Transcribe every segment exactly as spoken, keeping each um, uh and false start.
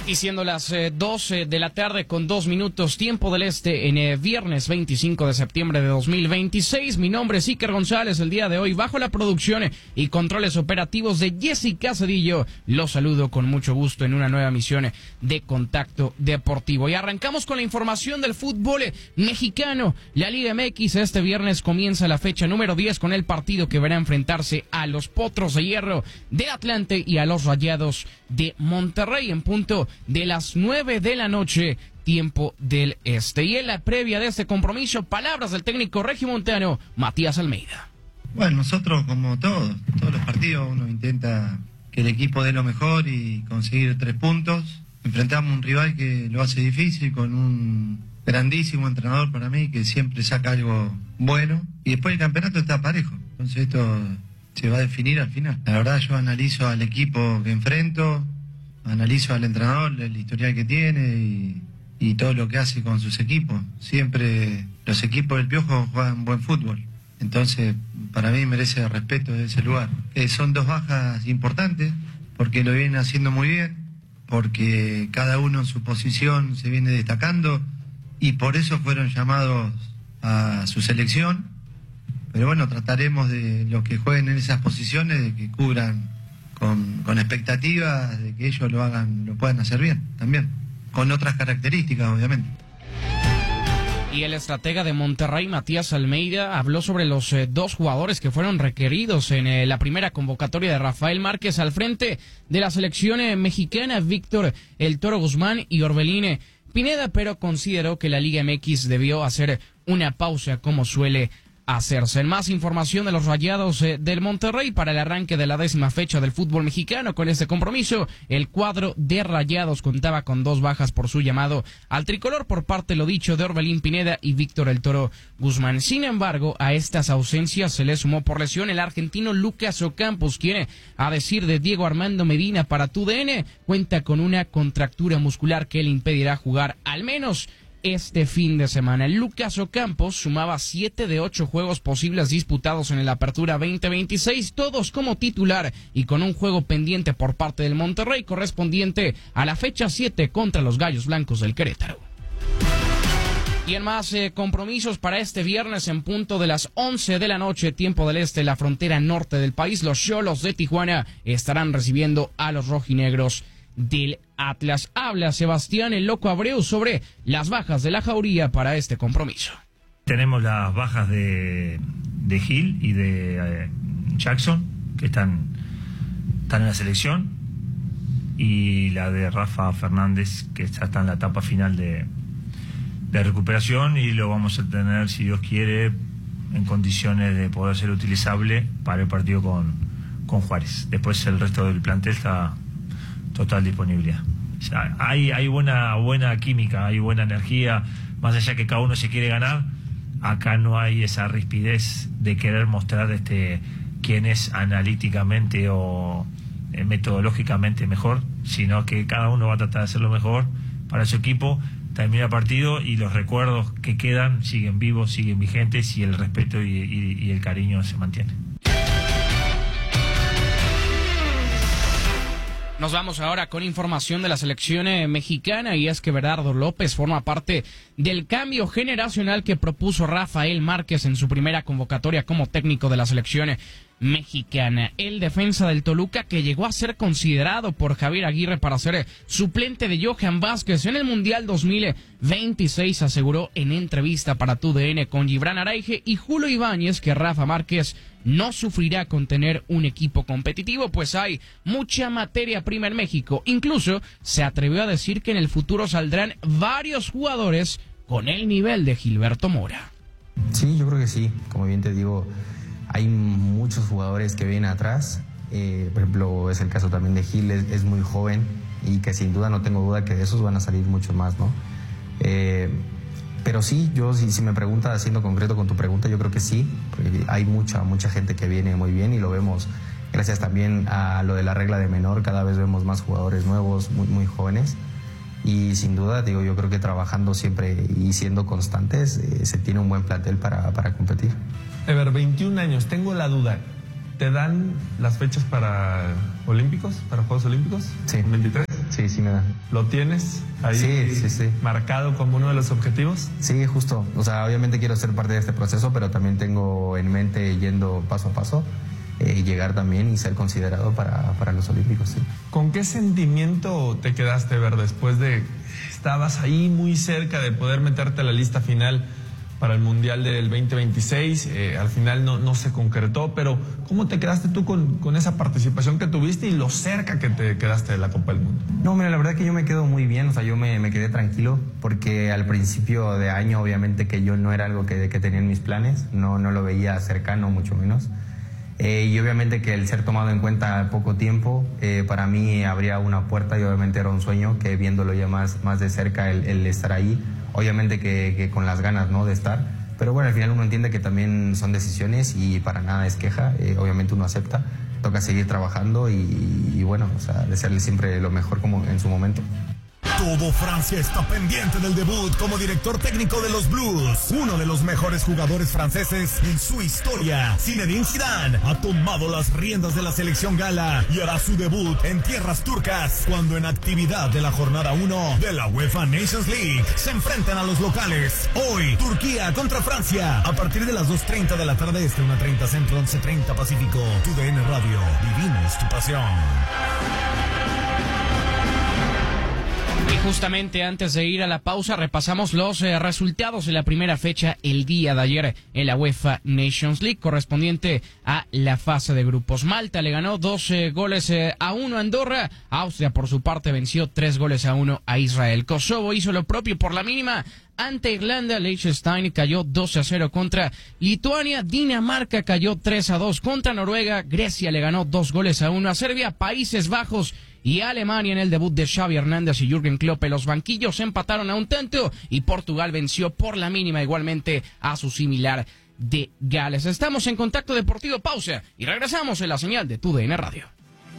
Y siendo las eh, doce de la tarde con dos minutos, tiempo del este, en eh, viernes veinticinco de septiembre de dos mil veintiséis. Mi nombre es Iker González. El día de hoy, bajo la producción y controles operativos de Jessica Cedillo, los saludo con mucho gusto en una nueva misión de Contacto Deportivo. Y arrancamos con la información del fútbol mexicano. La Liga M X este viernes comienza la fecha número diez con el partido que verá enfrentarse a los Potros de Hierro de Atlante y a los Rayados de Monterrey en punto de las nueve de la noche, tiempo del este. Y en la previa de este compromiso, palabras del técnico regiomontano Matías Almeida. Bueno, nosotros como todos, todos los partidos uno intenta que el equipo dé lo mejor y conseguir tres puntos. Enfrentamos a un rival que lo hace difícil con un grandísimo entrenador para mí que siempre saca algo bueno y después el campeonato está parejo. Entonces esto se va a definir al final. La verdad yo analizo al equipo que enfrento, analizo al entrenador, el historial que tiene y, y todo lo que hace con sus equipos. Siempre los equipos del Piojo juegan buen fútbol. Entonces, para mí merece respeto de ese lugar. Eh, son dos bajas importantes, porque lo vienen haciendo muy bien, porque cada uno en su posición se viene destacando y por eso fueron llamados a su selección. Pero bueno, trataremos de los que jueguen en esas posiciones, de que cubran Con, con expectativas de que ellos lo hagan, lo puedan hacer bien también, con otras características obviamente. Y el estratega de Monterrey, Matías Almeida, habló sobre los eh, dos jugadores que fueron requeridos en eh, la primera convocatoria de Rafael Márquez al frente de la selección eh, mexicana, Víctor El Toro Guzmán y Orbelín Pineda, pero consideró que la Liga M X debió hacer una pausa como suele hacerse. En más información de los Rayados eh, del Monterrey para el arranque de la décima fecha del fútbol mexicano. Con este compromiso, el cuadro de Rayados contaba con dos bajas por su llamado al tricolor por parte, lo dicho, de Orbelín Pineda y Víctor El Toro Guzmán. Sin embargo, a estas ausencias se le sumó por lesión el argentino Lucas Ocampos, quien, a decir de Diego Armando Medina para T U D N, cuenta con una contractura muscular que le impedirá jugar al menos este fin de semana. Lucas Ocampos sumaba siete de ocho juegos posibles disputados en el Apertura veinte veintiséis, todos como titular y con un juego pendiente por parte del Monterrey correspondiente a la fecha siete contra los Gallos Blancos del Querétaro. Y en más eh, compromisos para este viernes en punto de las once de la noche, tiempo del este, la frontera norte del país, los Xolos de Tijuana estarán recibiendo a los rojinegros del Atlas. Habla Sebastián El Loco Abreu sobre las bajas de la Jauría para este compromiso. Tenemos las bajas de, de Gil y de eh, Jackson, que están, están en la selección, y la de Rafa Fernández, que ya está en la etapa final de, de recuperación, y lo vamos a tener, si Dios quiere, en condiciones de poder ser utilizable para el partido con, con Juárez. Después el resto del plantel está total disponibilidad. O sea, hay, hay buena, buena química, hay buena energía, más allá que cada uno se quiere ganar, acá no hay esa rispidez de querer mostrar este quién es analíticamente o eh, metodológicamente mejor, sino que cada uno va a tratar de hacer lo mejor para su equipo, termina el partido y los recuerdos que quedan siguen vivos, siguen vigentes y el respeto y, y, y el cariño se mantiene. Nos vamos ahora con información de la selección eh, mexicana, y es que Bernardo López forma parte del cambio generacional que propuso Rafael Márquez en su primera convocatoria como técnico de la selección eh, mexicana. El defensa del Toluca, que llegó a ser considerado por Javier Aguirre para ser eh, suplente de Johan Vázquez en el Mundial dos mil veintiséis, aseguró en entrevista para T U D N con Gibran Araige y Julio Ibáñez que Rafa Márquez no sufrirá con tener un equipo competitivo, pues hay mucha materia prima en México. Incluso se atrevió a decir que en el futuro saldrán varios jugadores con el nivel de Gilberto Mora. Sí, yo creo que sí. Como bien te digo, hay muchos jugadores que vienen atrás. Eh, por ejemplo, es el caso también de Gil, es, es muy joven y que sin duda, no tengo duda que de esos van a salir muchos más, ¿no? Eh, Pero sí, yo si, si me preguntas, siendo concreto con tu pregunta, yo creo que sí, porque hay mucha, mucha gente que viene muy bien y lo vemos gracias también a lo de la regla de menor, cada vez vemos más jugadores nuevos, muy, muy jóvenes, y sin duda, digo, yo creo que trabajando siempre y siendo constantes, eh, se tiene un buen plantel para, para competir. Ever, veintiún años, tengo la duda, ¿te dan las fechas para Olímpicos, para Juegos Olímpicos? Sí. ¿veintitrés? Sí, sí me da. ¿Lo tienes ahí Sí, sí, sí. marcado como uno de los objetivos? Sí, justo. O sea, obviamente quiero ser parte de este proceso, pero también tengo en mente yendo paso a paso, eh, llegar también y ser considerado para, para los Olímpicos, sí. ¿Con qué sentimiento te quedaste, Ver, después de... Estabas ahí muy cerca de poder meterte a la lista final para el Mundial del veinte veintiséis, eh, al final no, no se concretó, pero ¿cómo te quedaste tú con, con esa participación que tuviste y lo cerca que te quedaste de la Copa del Mundo? No, mira, la verdad que yo me quedo muy bien, o sea, yo me, me quedé tranquilo, porque al principio de año obviamente que yo no era algo que, que tenía en mis planes, no, no lo veía cercano, mucho menos. Eh, y obviamente que el ser tomado en cuenta poco tiempo, eh, para mí abría una puerta y obviamente era un sueño que viéndolo ya más, más de cerca, el, el estar ahí, obviamente que, que con las ganas, ¿no?, de estar. Pero bueno, al final uno entiende que también son decisiones y para nada es queja, eh, obviamente uno acepta, toca seguir trabajando y, y bueno, o sea, desearle siempre lo mejor como en su momento. Todo Francia está pendiente del debut como director técnico de los Blues. Uno de los mejores jugadores franceses en su historia, Zinedine Zidane, ha tomado las riendas de la selección gala y hará su debut en tierras turcas cuando en actividad de la jornada uno de la UEFA Nations League se enfrentan a los locales. Hoy, Turquía contra Francia, a partir de las dos treinta de la tarde este, una treinta centro, once treinta pacífico. Tu D N Radio, vivimos tu pasión. Y justamente antes de ir a la pausa repasamos los eh, resultados de la primera fecha el día de ayer en la UEFA Nations League correspondiente a la fase de grupos. Malta le ganó doce goles eh, a uno a Andorra. Austria por su parte venció tres goles a uno a Israel. Kosovo hizo lo propio por la mínima ante Irlanda. Liechtenstein cayó doce a cero contra Lituania. Dinamarca cayó tres a dos contra Noruega. Grecia le ganó dos goles a uno a Serbia. Países Bajos y Alemania en el debut de Xavi Hernández y Jürgen Klopp en los banquillos empataron a un tanto y Portugal venció por la mínima igualmente a su similar de Gales. Estamos en Contacto Deportivo, pausa y regresamos en la señal de Tu D N Radio.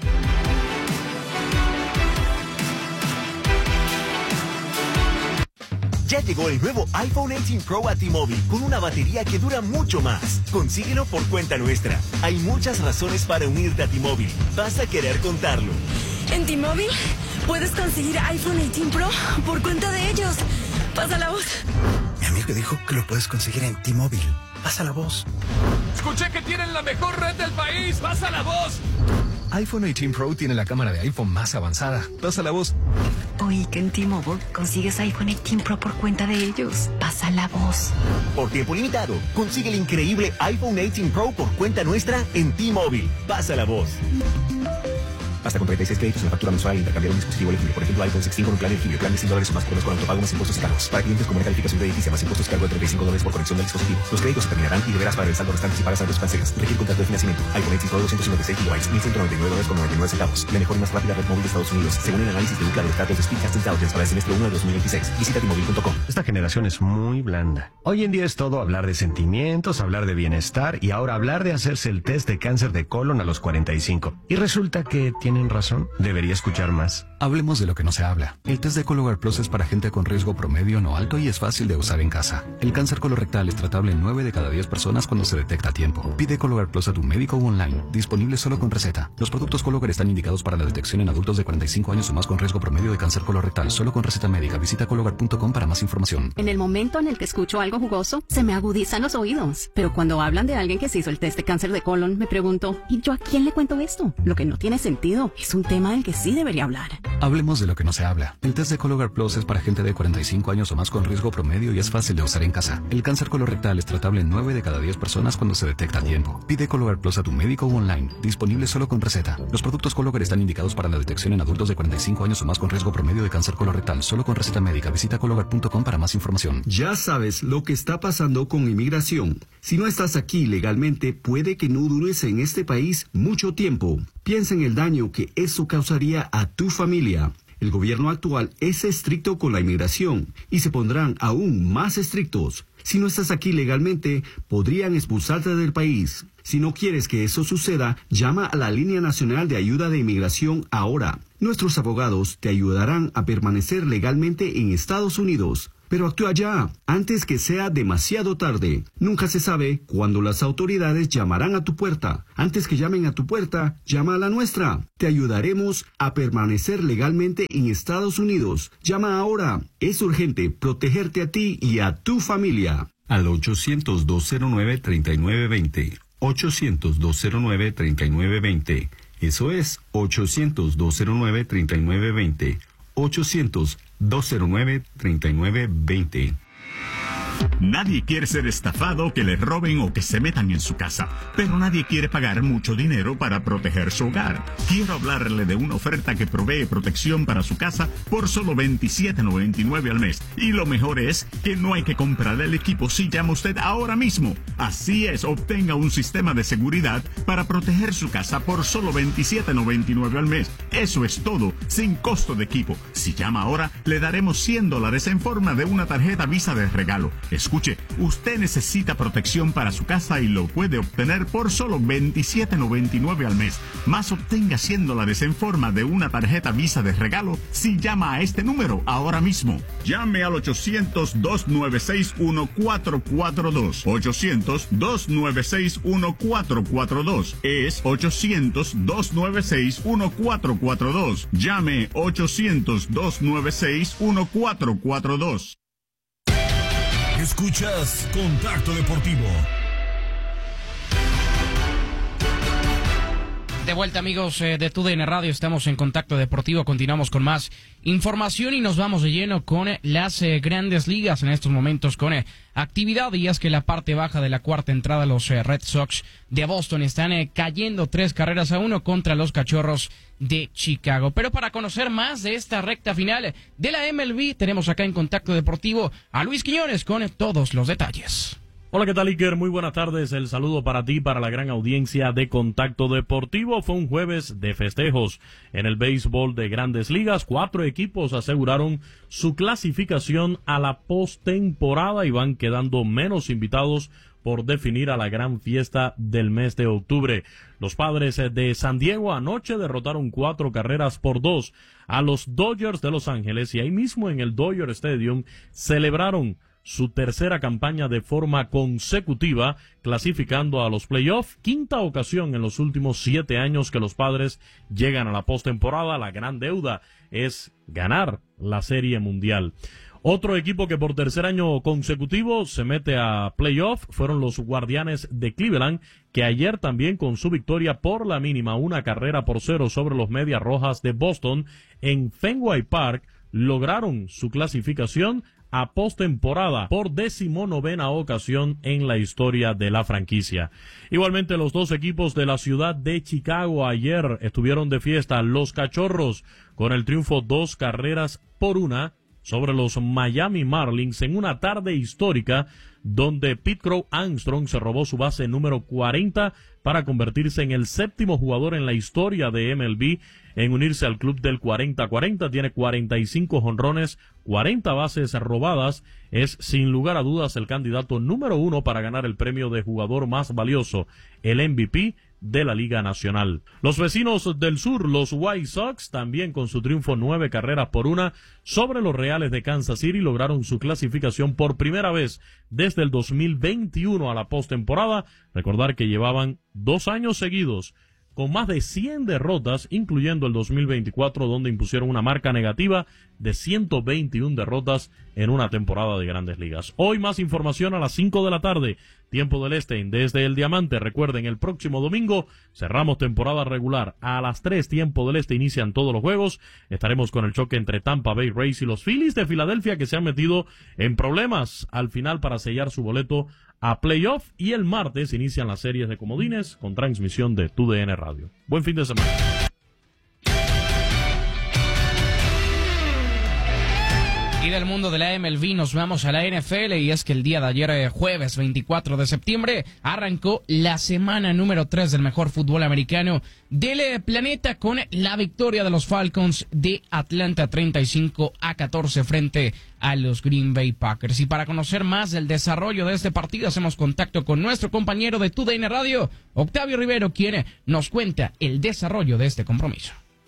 Ya llegó el nuevo iPhone dieciocho Pro a T-Mobile con una batería que dura mucho más. Consíguelo por cuenta nuestra. Hay muchas razones para unirte a T-Mobile. Vas a querer contarlo. En T-Mobile puedes conseguir iPhone dieciocho Pro por cuenta de ellos. Pasa la voz. Mi amigo dijo que lo puedes conseguir en T-Mobile. Pasa la voz. Escuché que tienen la mejor red del país. Pasa la voz. iPhone dieciocho Pro tiene la cámara de iPhone más avanzada. Pasa la voz. Oí que en T-Mobile consigues iPhone dieciocho Pro por cuenta de ellos. Pasa la voz. Por tiempo limitado, consigue el increíble iPhone dieciocho Pro por cuenta nuestra en T-Mobile. Pasa la voz. Hasta con treinta y seis créditos en la factura mensual al intercambiar un dispositivo elegible. Por ejemplo, iPhone dieciséis con un plan elegible. Plan de cien dólares o más por mes con autopago más impuestos y cargos. Para clientes con buena calificación crediticia más impuestos y cargo de treinta y cinco dólares por conexión del dispositivo. Los créditos se terminarán y deberás pagar el saldo restante si pagas saldos cancelas. Requiere contrato de financiamiento. iPhone dieciocho Pro doscientos cincuenta y seis gigabytes, mil ciento noventa y nueve dólares con noventa y nueve centavos. La mejor y más rápida red móvil de Estados Unidos, según el análisis de Ookla de los datos de Speedcast Intelligence para el semestre uno de dos mil veintiséis. Visita T Mobile punto com. Esta generación es muy blanda. Hoy en día es todo hablar de sentimientos, hablar de bienestar y ahora hablar de hacerse el test de cáncer de colon a los cuarenta y cinco. Y resulta que tienen razón. Debería escuchar más. Hablemos de lo que no se habla. El test de Cologuard Plus es para gente con riesgo promedio no alto y es fácil de usar en casa. El cáncer colorectal es tratable en nueve de cada diez personas cuando se detecta a tiempo. Pide Cologuard Plus a tu médico o online. Disponible solo con receta. Los productos Cologuard están indicados para la detección en adultos de cuarenta y cinco años o más con riesgo promedio de cáncer colorectal. Solo con receta médica. Visita Cologuard punto com para más información. En el momento en el que escucho algo jugoso, se me agudizan los oídos. Pero cuando hablan de alguien que se hizo el test de cáncer de colon, me pregunto, ¿y yo a quién le cuento esto? Lo que no tiene sentido. Es un tema del que sí debería hablar. Hablemos de lo que no se habla. El test de Cologuard Plus es para gente de cuarenta y cinco años o más con riesgo promedio y es fácil de usar en casa. El cáncer colorectal es tratable en nueve de cada diez personas cuando se detecta a tiempo. Pide Cologuard Plus a tu médico o online. Disponible solo con receta. Los productos Cologuard están indicados para la detección en adultos de cuarenta y cinco años o más con riesgo promedio de cáncer colorectal. Solo con receta médica. Visita Cologuard punto com para más información. Ya sabes lo que está pasando con inmigración. Si no estás aquí legalmente, puede que no dures en este país mucho tiempo. Piensa en el daño que eso causaría a tu familia. El gobierno actual es estricto con la inmigración y se pondrán aún más estrictos. Si no estás aquí legalmente, podrían expulsarte del país. Si no quieres que eso suceda, llama a la Línea Nacional de Ayuda de Inmigración ahora. Nuestros abogados te ayudarán a permanecer legalmente en Estados Unidos. Pero actúa ya, antes que sea demasiado tarde. Nunca se sabe cuándo las autoridades llamarán a tu puerta. Antes que llamen a tu puerta, llama a la nuestra. Te ayudaremos a permanecer legalmente en Estados Unidos. Llama ahora. Es urgente protegerte a ti y a tu familia. Al ochocientos, dos cero nueve, treinta y nueve veinte. ochocientos, dos cero nueve, treinta y nueve veinte. Eso es ochocientos, dos cero nueve, treinta y nueve veinte. ochocientos, dos cero nueve, treinta y nueve veinte. Nadie quiere ser estafado, que le roben o que se metan en su casa, pero nadie quiere pagar mucho dinero para proteger su hogar. Quiero hablarle de una oferta que provee protección para su casa por solo veintisiete noventa y nueve al mes. Y lo mejor es que no hay que comprar el equipo si llama usted ahora mismo. Así es, obtenga un sistema de seguridad para proteger su casa por solo veintisiete noventa y nueve al mes. Eso es todo, sin costo de equipo. Si llama ahora, le daremos cien dólares en forma de una tarjeta Visa de regalo. Escuche, usted necesita protección para su casa y lo puede obtener por solo veintisiete noventa y nueve al mes. Más obtenga cien dólares en forma de una tarjeta Visa de regalo si llama a este número ahora mismo. Llame al ochocientos, dos nueve seis, uno cuatro cuatro dos. ochocientos, dos nueve seis, uno cuatro cuatro dos. Es ochocientos, dos nueve seis, uno cuatro cuatro dos. Llame ochocientos, dos nueve seis, uno cuatro cuatro dos. Escuchas Contacto Deportivo. De vuelta, amigos eh, de T U D N Radio, estamos en Contacto Deportivo, continuamos con más información y nos vamos de lleno con eh, las eh, grandes ligas en estos momentos con eh, actividad, y es que la parte baja de la cuarta entrada los eh, Red Sox de Boston están eh, cayendo tres carreras a uno contra los Cachorros de Chicago. Pero para conocer más de esta recta final de la M L B, tenemos acá en Contacto Deportivo a Luis Quiñones con eh, todos los detalles. Hola, ¿qué tal, Iker? Muy buenas tardes. El saludo para ti, para la gran audiencia de Contacto Deportivo. Fue un jueves de festejos en el béisbol de Grandes Ligas. Cuatro equipos aseguraron su clasificación a la postemporada y van quedando menos invitados por definir a la gran fiesta del mes de octubre. Los Padres de San Diego anoche derrotaron cuatro carreras por dos a los Dodgers de Los Ángeles y ahí mismo en el Dodger Stadium celebraron su tercera campaña de forma consecutiva, clasificando a los playoffs, quinta ocasión en los últimos siete años que los Padres llegan a la postemporada. La gran deuda es ganar la Serie Mundial. Otro equipo que por tercer año consecutivo se mete a playoff fueron los Guardianes de Cleveland, que ayer también con su victoria por la mínima, una carrera por cero sobre los Medias Rojas de Boston en Fenway Park, lograron su clasificación a postemporada por decimonovena ocasión en la historia de la franquicia. Igualmente, los dos equipos de la ciudad de Chicago ayer estuvieron de fiesta. Los Cachorros con el triunfo dos carreras por una sobre los Miami Marlins en una tarde histórica donde Pete Crow Armstrong se robó su base número cuarenta para convertirse en el séptimo jugador en la historia de M L B en unirse al club del cuarenta cuarenta. Tiene cuarenta y cinco jonrones, cuarenta bases robadas. Es sin lugar a dudas el candidato número uno para ganar el premio de jugador más valioso, el M V P de la Liga Nacional. Los vecinos del sur, los White Sox, también con su triunfo nueve carreras por una sobre los Reales de Kansas City, lograron su clasificación por primera vez desde el dos mil veintiuno a la postemporada. Recordar que llevaban dos años seguidos con más de cien derrotas, incluyendo el dos mil veinticuatro, donde impusieron una marca negativa de ciento veintiuna derrotas en una temporada de Grandes Ligas. Hoy más información a las cinco de la tarde, tiempo del este, desde el Diamante. Recuerden, el próximo domingo cerramos temporada regular. A las tres, tiempo del este, inician todos los juegos. Estaremos con el choque entre Tampa Bay Rays y los Phillies de Filadelfia, que se han metido en problemas al final para sellar su boleto a playoff, y el martes inician las series de comodines con transmisión de T U D N Radio. Buen fin de semana. Y del mundo de la M L B nos vamos a la N F L, y es que el día de ayer, jueves veinticuatro de septiembre, arrancó la semana número tres del mejor fútbol americano del planeta con la victoria de los Falcons de Atlanta treinta y cinco a catorce frente a los Green Bay Packers. Y para conocer más del desarrollo de este partido, hacemos contacto con nuestro compañero de T U D N Radio, Octavio Rivero, quien nos cuenta el desarrollo de este compromiso.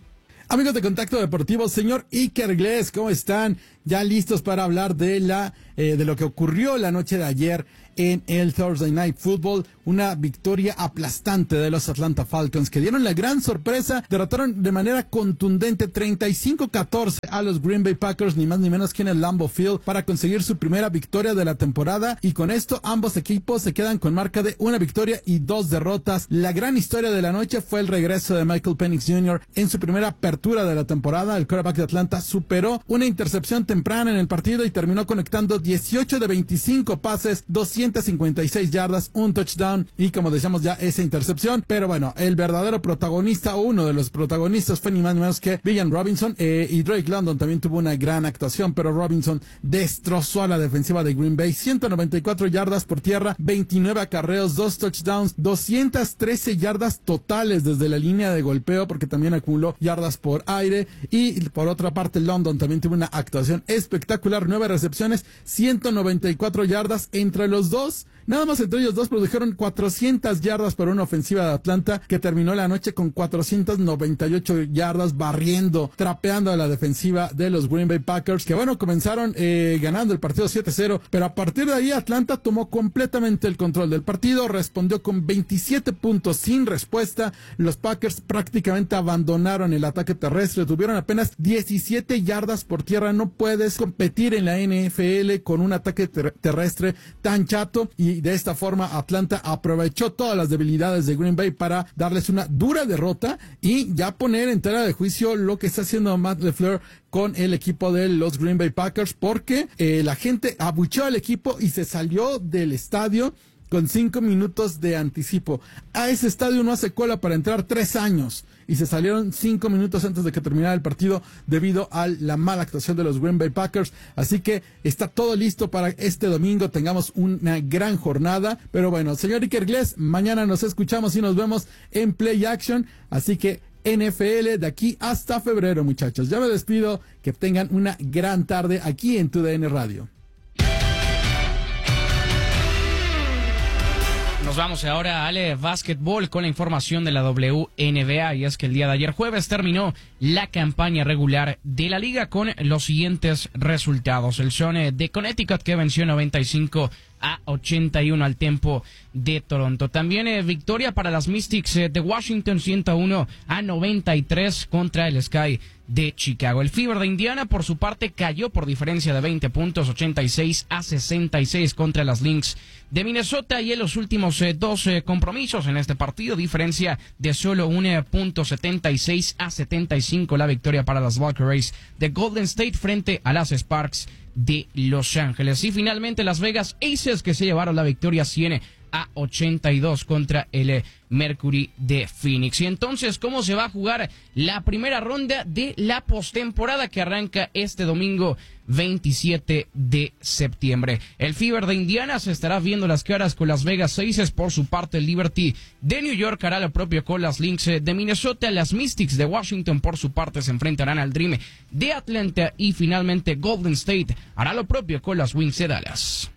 Amigos de Contacto Deportivo, señor Iker Gles, ¿cómo están? Ya listos para hablar de la eh, de lo que ocurrió la noche de ayer en el Thursday Night Football, una victoria aplastante de los Atlanta Falcons, que dieron la gran sorpresa, derrotaron de manera contundente treinta y cinco a catorce a los Green Bay Packers, ni más ni menos que en el Lambeau Field, para conseguir su primera victoria de la temporada, y con esto ambos equipos se quedan con marca de una victoria y dos derrotas. La gran historia de la noche fue el regreso de Michael Penix junior en su primera apertura de la temporada. El quarterback de Atlanta superó una intercepción temprana en el partido y terminó conectando dieciocho de veinticinco pases, doscientas cincuenta y seis yardas, un touchdown y, como decíamos, ya esa intercepción. Pero bueno, el verdadero protagonista, o uno de los protagonistas, fue ni más ni menos que Villan Robinson, eh, y Drake London también tuvo una gran actuación, pero Robinson destrozó a la defensiva de Green Bay. ciento noventa y cuatro yardas por tierra, veintinueve acarreos, dos touchdowns, doscientas trece yardas totales desde la línea de golpeo, porque también acumuló yardas por aire. Y por otra parte, London también tuvo una actuación espectacular, nueve recepciones, ciento noventa y cuatro yardas entre los dos. Nada más entre ellos dos produjeron cuatrocientas yardas para una ofensiva de Atlanta que terminó la noche con cuatrocientas noventa y ocho yardas, barriendo, trapeando a la defensiva de los Green Bay Packers, que bueno, comenzaron eh, ganando el partido siete cero, pero a partir de ahí Atlanta tomó completamente el control del partido, respondió con veintisiete puntos sin respuesta. Los Packers prácticamente abandonaron el ataque terrestre, tuvieron apenas diecisiete yardas por tierra. No puedes competir en la N F L con un ataque ter- terrestre tan chato, y de esta forma Atlanta aprovechó todas las debilidades de Green Bay para darles una dura derrota y ya poner en tela de juicio lo que está haciendo Matt LaFleur con el equipo de los Green Bay Packers, porque eh, la gente abucheó al equipo y se salió del estadio con cinco minutos de anticipo. A ese estadio no hace cola para entrar tres años. Y se salieron cinco minutos antes de que terminara el partido debido a la mala actuación de los Green Bay Packers. Así que está todo listo para este domingo. Tengamos una gran jornada. Pero bueno, señor Iker Gles, mañana nos escuchamos y nos vemos en Play Action. Así que N F L de aquí hasta febrero, muchachos. Ya me despido. Que tengan una gran tarde aquí en Tu D N Radio. Nos vamos ahora al básquetbol con la información de la W N B A, y es que el día de ayer jueves terminó la campaña regular de la liga con los siguientes resultados. El Sun de Connecticut, que venció noventa y cinco a ochenta y uno al Tempo de Toronto. También eh, victoria para las Mystics eh, de Washington, ciento uno a noventa y tres contra el Sky de Chicago. El Fever de Indiana, por su parte, cayó por diferencia de veinte puntos, ochenta y seis a sesenta y seis contra las Lynx de Minnesota, y en los últimos eh, dos eh, compromisos en este partido, diferencia de solo un punto, setenta y seis a setenta y cinco la victoria para las Valkyries de Golden State frente a las Sparks de Los Ángeles. Y finalmente Las Vegas Aces, que se llevaron la victoria cien a ochenta y dos contra el Mercury de Phoenix. Y entonces, ¿cómo se va a jugar la primera ronda de la postemporada que arranca este domingo veintisiete de septiembre? El Fever de Indiana se estará viendo las caras con Las Vegas Aces. Por su parte, el Liberty de New York hará lo propio con las Lynx de Minnesota. Las Mystics de Washington, por su parte, se enfrentarán al Dream de Atlanta, y finalmente Golden State hará lo propio con las Wings de Dallas.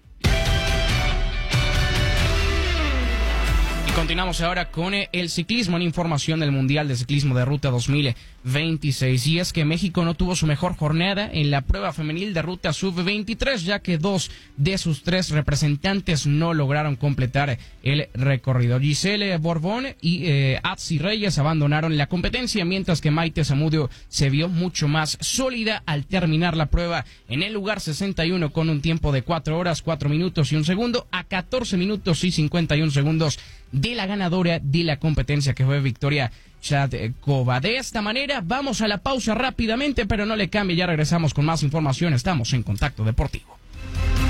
Continuamos ahora con el ciclismo, en información del Mundial de Ciclismo de Ruta dos mil veintiséis. Y es que México no tuvo su mejor jornada en la prueba femenil de Ruta sub veintitrés, ya que dos de sus tres representantes no lograron completar el recorrido. Giselle Borbón y eh, Atsi Reyes abandonaron la competencia, mientras que Maite Zamudio se vio mucho más sólida al terminar la prueba en el lugar sesenta y uno con un tiempo de cuatro horas, cuatro minutos y un segundo a catorce minutos y cincuenta y un segundos de la ganadora de la competencia, que fue Victoria Chadkova. De esta manera vamos a la pausa rápidamente, pero no le cambie, ya regresamos con más información. Estamos en Contacto Deportivo.